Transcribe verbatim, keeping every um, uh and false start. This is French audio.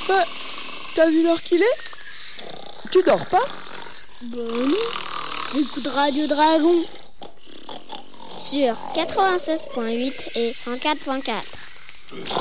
Bah, t'as vu l'heure qu'il est? Tu dors pas? Bah non. J'écoute Radio Dragon. Sur quatre-vingt-seize point huit et cent quatre point quatre.